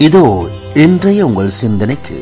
இதோ இன்றைய உங்கள் சிந்தனைக்கு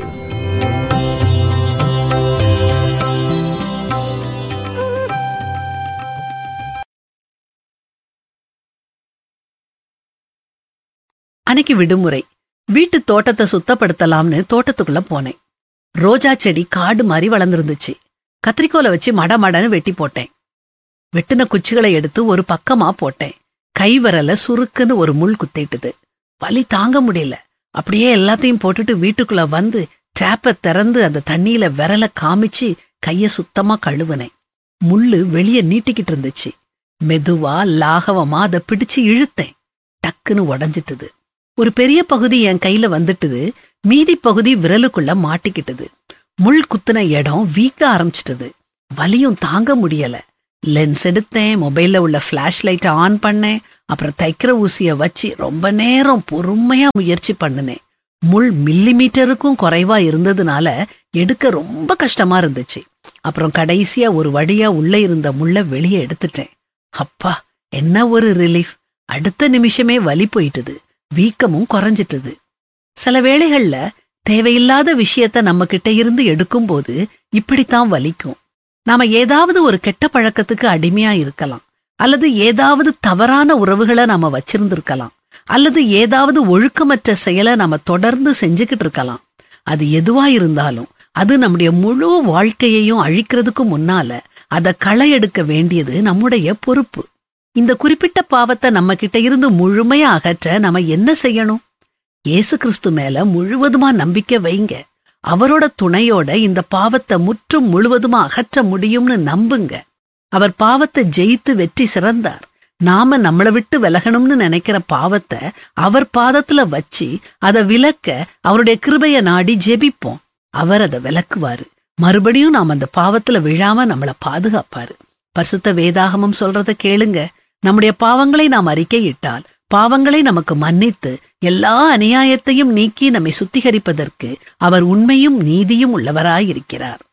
அன்னைக்கு விடுமுறை. வீட்டு தோட்டத்தை சுத்தப்படுத்தலாம்னு தோட்டத்துக்குள்ள போனேன். ரோஜா செடி காடு மாதிரி வளர்ந்துருந்துச்சு. கத்திரிக்கோலை வச்சு மடமடன்னு வெட்டி போட்டேன். வெட்டின குச்சிகளை எடுத்து ஒரு பக்கமா போட்டேன். கை விரல சுருக்குன்னு ஒரு முள் குத்திட்டுது. வலி தாங்க முடியல. அப்படியே எல்லாத்தையும் போட்டுட்டு வீட்டுக்குள்ள வந்து டேப்பை திறந்து அந்த தண்ணியில விரல காமிச்சு கைய சுத்தமா கழுவுனேன். முள்ளு வெளியே நீட்டிக்கிட்டு இருந்துச்சு. மெதுவா லாகவமா அதை பிடிச்சு இழுத்தேன். டக்குன்னு உடஞ்சிட்டுது. ஒரு பெரிய பகுதி என் கையில வந்துட்டுது. மீதி பகுதி விரலுக்குள்ள மாட்டிக்கிட்டுது. முள் குத்துன இடம் வீக்க ஆரம்பிச்சிட்டது. வலியும் தாங்க முடியல. லென்ஸ் எடுத்தேன். மொபைல்ல உள்ள பிளாஷ் லைட்டை ஆன் பண்ணேன். அப்புறம் தைக்கிற ஊசிய வச்சு ரொம்ப நேரம் பொறுமையா முயற்சி பண்ணினேன். முள் மில்லிமீட்டருக்கும் குறைவா இருந்ததுனால எடுக்க ரொம்ப கஷ்டமா இருந்துச்சு. அப்புறம் கடைசியா ஒரு வழியா உள்ள இருந்த முள்ள வெளியே எடுத்துட்டேன். அப்பா, என்ன ஒரு ரிலீஃப்! அடுத்த நிமிஷமே வலி போயிட்டுது. வீக்கமும் குறைஞ்சிட்டுது. சில வேளைகள்ல தேவையில்லாத விஷயத்த நம்ம கிட்ட இருந்து எடுக்கும்போது இப்படித்தான் வலிக்கும். நாம ஏதாவது ஒரு கெட்ட பழக்கத்துக்கு அடிமையா இருக்கலாம், அல்லது ஏதாவது தவறான உறவுகளை நாம வச்சிருந்திருக்கலாம், அல்லது ஏதாவது ஒழுக்கமற்ற செயலை நாம தொடர்ந்து செஞ்சுக்கிட்டு இருக்கலாம். அது எதுவா இருந்தாலும் அது நம்முடைய முழு வாழ்க்கையையும் அழிக்கிறதுக்கு முன்னால அதை களை எடுக்க வேண்டியது நம்முடைய பொறுப்பு. இந்த குறிப்பிட்ட பாவத்தை நம்ம கிட்ட இருந்து முழுமையா அகற்ற நம்ம என்ன செய்யணும்? இயேசு கிறிஸ்து மேல முழுவதுமா நம்பிக்கை வைங்க. அவரோட துணையோட இந்த பாவத்தை முற்றும் முழுவதுமா அகற்ற முடியும்னு நம்புங்க. அவர் பாவத்தை ஜெயித்து வெற்றி சிறந்தார். நாம நம்மளை விட்டு விலகணும்னு நினைக்கிற பாவத்தை அவர் பாதத்துல வச்சு அதை விலக்க அவருடைய கிருபைய நாடி ஜெபிப்போம். அவர் அதை விலக்குவாரு. மறுபடியும் நாம் அந்த பாவத்துல விழாம நம்மளை பாதுகாப்பாரு. பரிசுத்த வேதாகமம் சொல்றத கேளுங்க. நம்முடைய பாவங்களை நாம் அறிக்கையிட்டால் பாவங்களை நமக்கு மன்னித்து எல்லா அநியாயத்தையும் நீக்கி நம்மை சுத்திகரிப்பதற்கு அவர் உண்மையும் நீதியும் உள்ளவராயிருக்கிறார்.